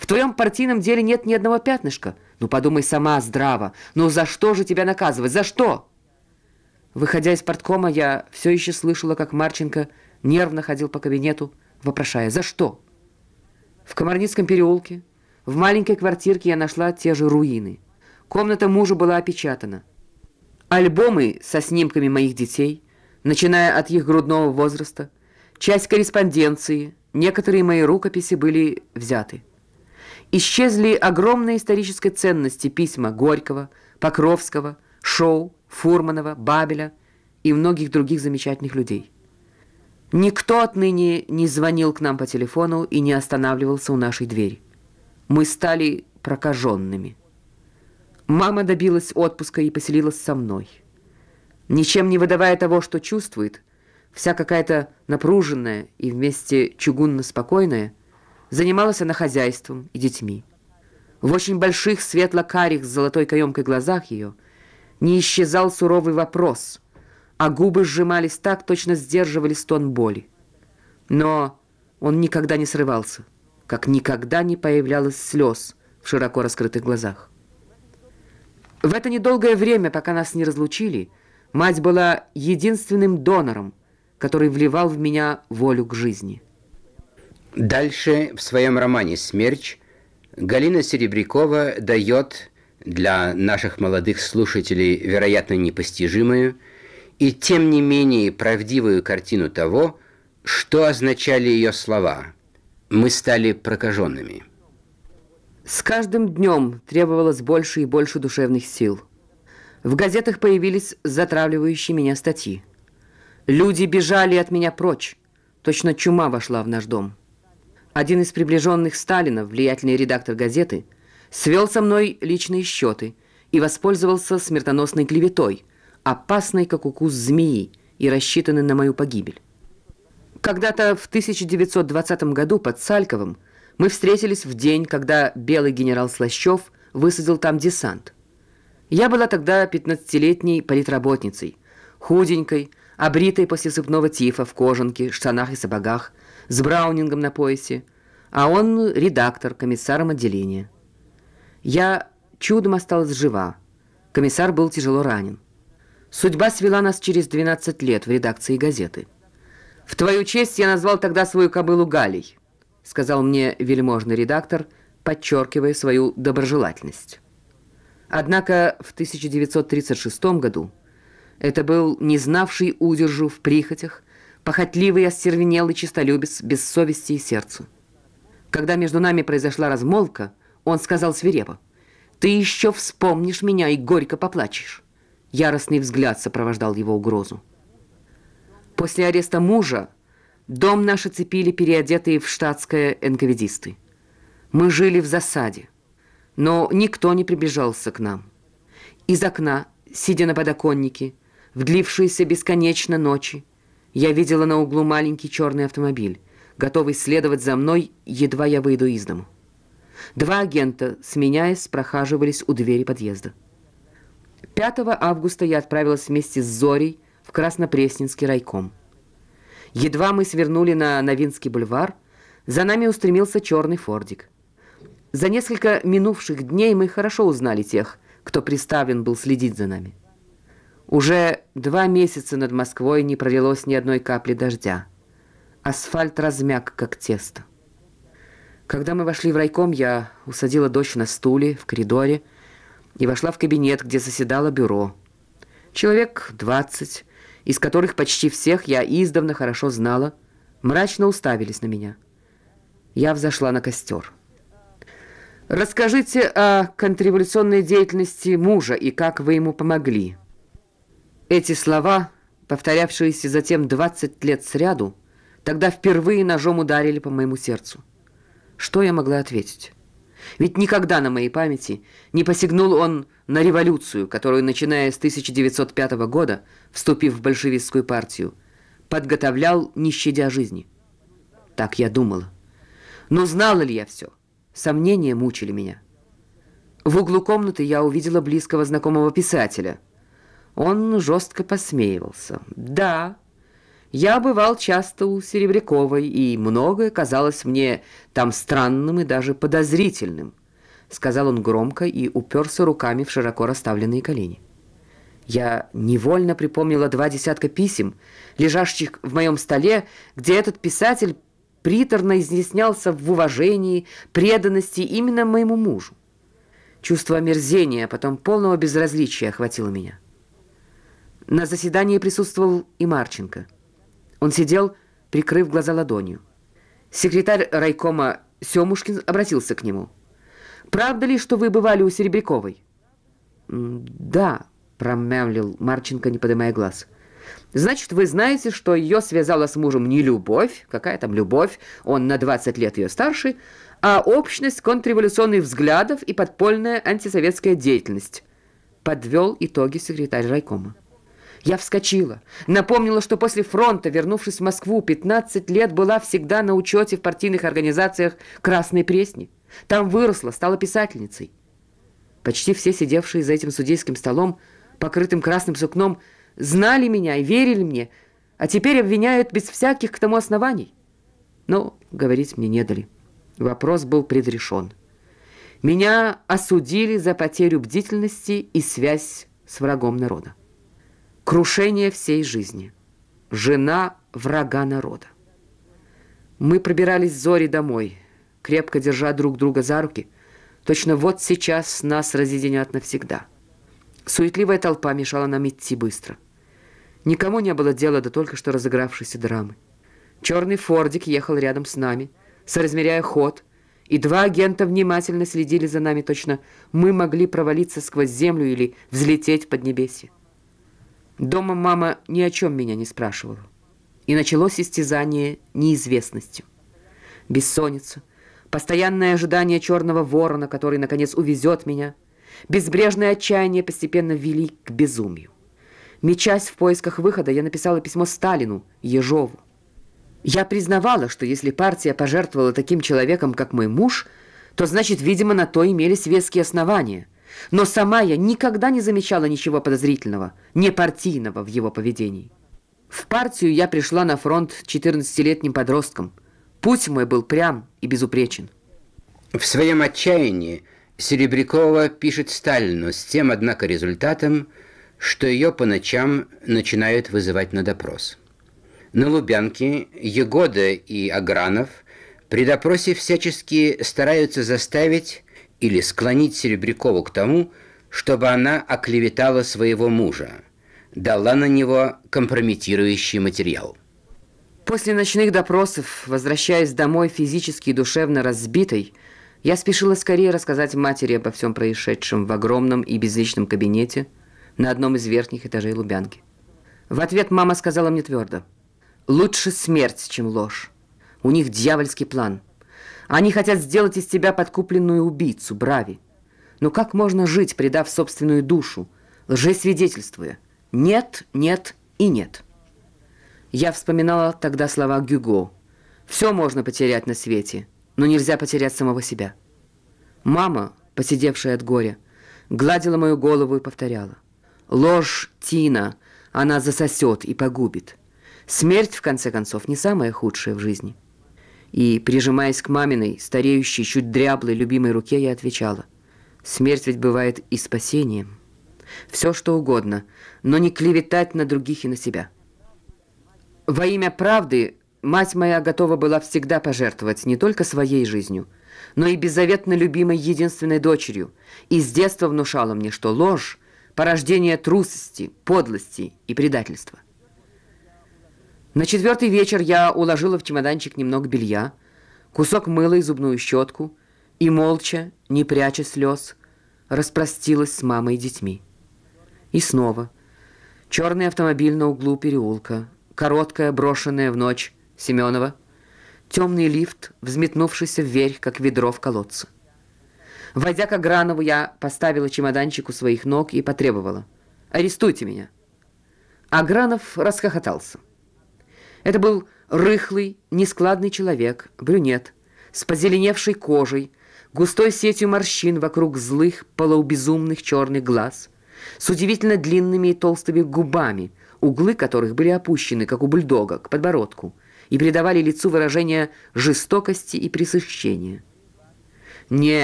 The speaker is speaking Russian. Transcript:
В твоем партийном деле нет ни одного пятнышка. Ну, подумай сама здраво. Ну, за что же тебя наказывать? За что?» Выходя из парткома, я все еще слышала, как Марченко нервно ходил по кабинету, вопрошая: «За что?» В Комарницком переулке, в маленькой квартирке, я нашла те же руины. Комната мужа была опечатана. Альбомы со снимками моих детей, начиная от их грудного возраста, часть корреспонденции, некоторые мои рукописи были взяты. Исчезли огромные исторической ценности письма Горького, Покровского, Шоу, Фурманова, Бабеля и многих других замечательных людей. Никто отныне не звонил к нам по телефону и не останавливался у нашей двери. Мы стали прокаженными. Мама добилась отпуска и поселилась со мной. Ничем не выдавая того, что чувствует, вся какая-то напруженная и вместе чугунно-спокойная, занималась она хозяйством и детьми. В очень больших светло-карих с золотой каемкой глазах ее не исчезал суровый вопрос, а губы сжимались так, точно сдерживали стон боли. Но он никогда не срывался, как никогда не появлялось слез в широко раскрытых глазах. В это недолгое время, пока нас не разлучили, мать была единственным донором, который вливал в меня волю к жизни. Дальше в своем романе «Смерч» Галина Серебрякова дает для наших молодых слушателей, вероятно, непостижимую и тем не менее правдивую картину того, что означали ее слова: «Мы стали прокаженными». С каждым днем требовалось больше и больше душевных сил. В газетах появились затравливающие меня статьи. Люди бежали от меня прочь. Точно чума вошла в наш дом. Один из приближенных Сталина, влиятельный редактор газеты, свел со мной личные счеты и воспользовался смертоносной клеветой, опасной, как укус змеи, и рассчитанной на мою погибель. Когда-то в 1920 году под Сальковым мы встретились в день, когда белый генерал Слащев высадил там десант. Я была тогда 15-летней политработницей, худенькой, обритой после сыпного тифа в кожанке, штанах и сапогах, с браунингом на поясе, а он редактор, комиссаром отделения. Я чудом осталась жива. Комиссар был тяжело ранен. Судьба свела нас через 12 лет в редакции газеты. «В твою честь я назвал тогда свою кобылу Галей», сказал мне вельможный редактор, подчеркивая свою доброжелательность. Однако в 1936 году это был не знавший удержу в прихотях, похотливый, остервенелый честолюбец без совести и сердца. Когда между нами произошла размолвка, он сказал свирепо: «Ты еще вспомнишь меня и горько поплачешь». Яростный взгляд сопровождал его угрозу. После ареста мужа дом наш оцепили переодетые в штатское НКВДисты. Мы жили в засаде, но никто не приближался к нам. Из окна, сидя на подоконнике, в длившиеся бесконечно ночи, я видела на углу маленький черный автомобиль, готовый следовать за мной, едва я выйду из дому. 2 агента, сменяясь, прохаживались у двери подъезда. 5 августа я отправилась вместе с Зорей в Краснопресненский райком. Едва мы свернули на Новинский бульвар, за нами устремился черный фордик. За несколько минувших дней мы хорошо узнали тех, кто приставлен был следить за нами. Уже 2 месяца над Москвой не пролилось ни одной капли дождя. Асфальт размяк, как тесто. Когда мы вошли в райком, я усадила дочь на стуле в коридоре и вошла в кабинет, где заседало бюро. Человек 20, из которых почти всех я издавна хорошо знала, мрачно уставились на меня. Я взошла на костер. «Расскажите о контрреволюционной деятельности мужа и как вы ему помогли». Эти слова, повторявшиеся затем 20 лет сряду, тогда впервые ножом ударили по моему сердцу. Что я могла ответить? Ведь никогда на моей памяти не посягнул он на революцию, которую, начиная с 1905 года, вступив в большевистскую партию, подготовлял, не щадя жизни. Так я думала. Но знала ли я все? Сомнения мучили меня. В углу комнаты я увидела близкого знакомого писателя. Он жестко посмеивался. «Да, Я бывал часто у Серебряковой, и многое казалось мне там странным и даже подозрительным, сказал он громко и уперся руками в широко расставленные колени. Я невольно припомнила 2 десятка писем, лежащих в моем столе, где этот писатель приторно изъяснялся в уважении, преданности именно моему мужу. Чувство омерзения, а потом полного безразличия охватило меня. На заседании присутствовал и Марченко. Он сидел, прикрыв глаза ладонью. Секретарь райкома Семушкин обратился к нему. «Правда ли, что вы бывали у Серебряковой?» «Да», — промямлил Марченко, не поднимая глаз. «Значит, вы знаете, что ее связала с мужем не любовь, какая там любовь, он на 20 лет ее старше, а общность контрреволюционных взглядов и подпольная антисоветская деятельность», — подвел итоги секретарь райкома. Я вскочила, напомнила, что после фронта, вернувшись в Москву, 15 лет была всегда на учете в партийных организациях «Красной Пресни». Там выросла, стала писательницей. Почти все сидевшие за этим судейским столом, покрытым красным сукном, знали меня и верили мне, а теперь обвиняют без всяких к тому оснований. Но говорить мне не дали. Вопрос был предрешен. Меня осудили за потерю бдительности и связь с врагом народа. Крушение всей жизни. Жена врага народа. Мы пробирались с Зорей домой, крепко держа друг друга за руки. Точно вот сейчас нас разъединят навсегда. Суетливая толпа мешала нам идти быстро. Никому не было дела до только что разыгравшейся драмы. Черный фордик ехал рядом с нами, соразмеряя ход, и 2 агента внимательно следили за нами, точно мы могли провалиться сквозь землю или взлететь в поднебесье. Дома мама ни о чем меня не спрашивала. И началось истязание неизвестностью. Бессонница, постоянное ожидание черного ворона, который, наконец, увезет меня, безбрежное отчаяние постепенно вели к безумию. Мечась в поисках выхода, я написала письмо Сталину, Ежову. Я признавала, что если партия пожертвовала таким человеком, как мой муж, то, значит, видимо, на то имелись веские основания. Но сама я никогда не замечала ничего подозрительного, непартийного в его поведении. В партию я пришла на фронт 14-летним подростком. Путь мой был прям и безупречен. В своем отчаянии Серебрякова пишет Сталину с тем, однако, результатом, что ее по ночам начинают вызывать на допрос. На Лубянке Егода и Агранов при допросе всячески стараются заставить или склонить Серебрякову к тому, чтобы она оклеветала своего мужа, дала на него компрометирующий материал. После ночных допросов, возвращаясь домой физически и душевно разбитой, я спешила скорее рассказать матери обо всем происшедшем в огромном и безличном кабинете на одном из верхних этажей Лубянки. В ответ мама сказала мне твердо: «Лучше смерть, чем ложь. У них дьявольский план. Они хотят сделать из тебя подкупленную убийцу, брави. Но как можно жить, предав собственную душу, лжесвидетельствуя? Нет, нет и нет». Я вспоминала тогда слова Гюго. «Все можно потерять на свете, но нельзя потерять самого себя». Мама, посидевшая от горя, гладила мою голову и повторяла: «Ложь, Тина, она засосет и погубит. Смерть, в конце концов, не самое худшее в жизни». И, прижимаясь к маминой, стареющей, чуть дряблой, любимой руке, я отвечала: «Смерть ведь бывает и спасением. Все, что угодно, но не клеветать на других и на себя». Во имя правды мать моя готова была всегда пожертвовать не только своей жизнью, но и беззаветно любимой единственной дочерью, и с детства внушала мне, что ложь – порождение трусости, подлости и предательства. На 4-й вечер я уложила в чемоданчик немного белья, кусок мыла и зубную щетку, и молча, не пряча слез, распростилась с мамой и детьми. И снова черный автомобиль на углу переулка, короткая, брошенная в ночь Семенова, темный лифт, взметнувшийся вверх, как ведро в колодце. Войдя к Агранову, я поставила чемоданчик у своих ног и потребовала: «Арестуйте меня». Агранов расхохотался. Это был рыхлый, нескладный человек, брюнет, с позеленевшей кожей, густой сетью морщин вокруг злых, полубезумных черных глаз, с удивительно длинными и толстыми губами, углы которых были опущены, как у бульдога, к подбородку, и придавали лицу выражение жестокости и пресыщения. Не